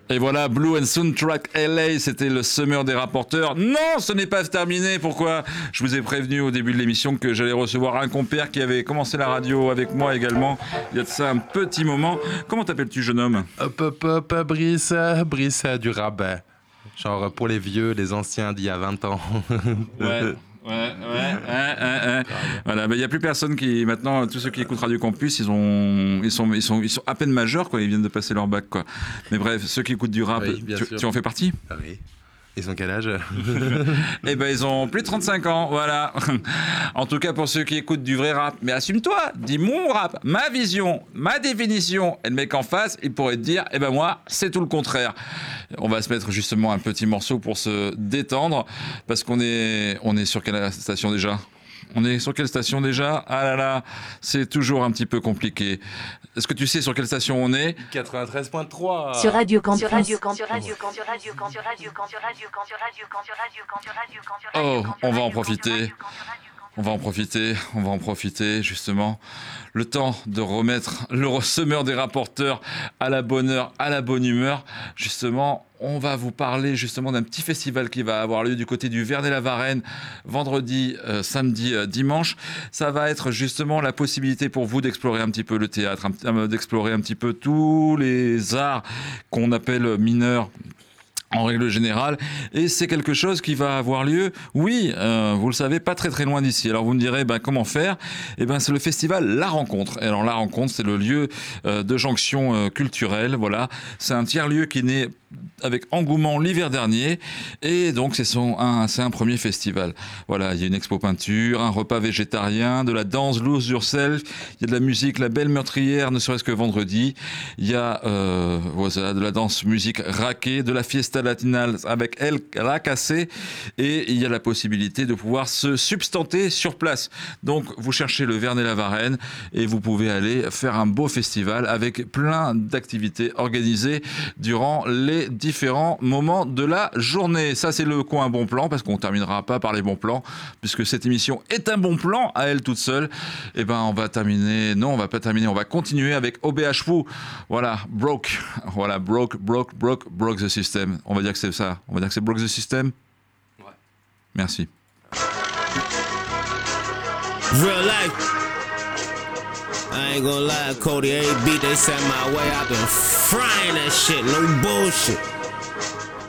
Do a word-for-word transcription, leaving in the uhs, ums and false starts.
Et voilà, Blue and Soundtrack L A, c'était le Summer des rapporteurs. Non, ce n'est pas terminé. Pourquoi ? Je vous ai prévenu au début de l'émission que j'allais recevoir un compère qui avait commencé la radio avec moi également. Il y a de ça un petit moment. Comment t'appelles-tu, jeune homme ? Hop, hop, hop, Brice, Brice du rabat. Genre pour les vieux, les anciens d'il y a vingt ans. Ouais. Ouais, ouais, ouais, ouais, ouais. Voilà, il n'y a plus personne qui, maintenant, tous ceux qui écoutent Radio Campus, ils, ont, ils, sont, ils, sont, ils sont à peine majeurs, quoi, ils viennent de passer leur bac, quoi. Mais bref, ceux qui écoutent du rap, oui, tu, tu en fais partie ? Ah oui. Ils ont quel âge ? Eh ben, ils ont plus de trente-cinq ans, voilà. En tout cas, pour ceux qui écoutent du vrai rap. Mais assume-toi, dis mon rap, ma vision, ma définition. Et le mec en face, il pourrait te dire, eh ben moi, c'est tout le contraire. On va se mettre justement un petit morceau pour se détendre, parce qu'on est, on est sur quelle station déjà ? On est sur quelle station déjà ? Ah là là, c'est toujours un petit peu compliqué. Est-ce que tu sais sur quelle station on est ? quatre-vingt-treize virgule trois. Sur Radio Campus. Sur Radio Campus. Sur Radio Campus. Sur Radio Campus. Sur Radio Campus. Sur Radio Campus. Sur Radio Campus. Sur Radio Campus. Sur Radio Campus. Oh, on va en profiter. On va en profiter, on va en profiter justement. Le temps de remettre le semeur des rapporteurs à la bonne heure, à la bonne humeur. Justement, on va vous parler justement d'un petit festival qui va avoir lieu du côté du Vernet-la-Varenne, vendredi, euh, samedi, euh, dimanche. Ça va être justement la possibilité pour vous d'explorer un petit peu le théâtre, un, d'explorer un petit peu tous les arts qu'on appelle mineurs, en règle générale, et c'est quelque chose qui va avoir lieu, oui, euh, vous le savez, pas très très loin d'ici. Alors vous me direz, ben, comment faire ? Eh ben, c'est le festival La Rencontre. Et alors La Rencontre, c'est le lieu euh, de jonction euh, culturelle, voilà. C'est un tiers-lieu qui est né avec engouement l'hiver dernier, et donc c'est, son, un, c'est un premier festival. Voilà, il y a une expo peinture, un repas végétarien, de la danse Lose Yourself, il y a de la musique La Belle Meurtrière, ne serait-ce que vendredi, il y a euh, voilà, de la danse musique raquée, de la fiesta latinale avec El La Cassé, et il y a la possibilité de pouvoir se substanter sur place. Donc vous cherchez le Vernet-la-Varenne et vous pouvez aller faire un beau festival avec plein d'activités organisées durant les différents moments de la journée. Ça, c'est le coin bon plan, parce qu'on ne terminera pas par les bons plans, puisque cette émission est un bon plan à elle toute seule. Eh ben, on va terminer, non, on va pas terminer, on va continuer avec O B H Fou. Voilà, broke, voilà, broke, broke, broke, broke the system. On va dire que c'est ça, on va dire que c'est broke the system. Ouais. Merci. Real life. I ain't gonna lie, Cody, every beat they sent my way, I've been frying that shit, no bullshit.